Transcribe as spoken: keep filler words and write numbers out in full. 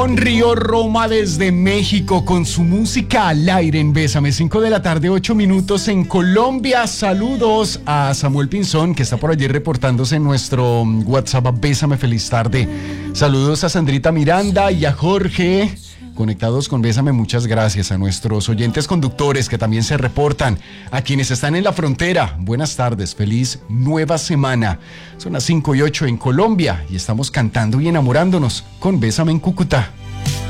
Con Río Roma desde México con su música al aire en Bésame, cinco de la tarde, ocho minutos en Colombia. Saludos a Samuel Pinzón, que está por allí reportándose en nuestro WhatsApp. Bésame, feliz tarde. Saludos a Sandrita Miranda y a Jorge, conectados con Bésame. Muchas gracias a nuestros oyentes conductores que también se reportan, a quienes están en la frontera. Buenas tardes, feliz nueva semana. Son las cinco y ocho en Colombia y estamos cantando y enamorándonos con Bésame en Cúcuta.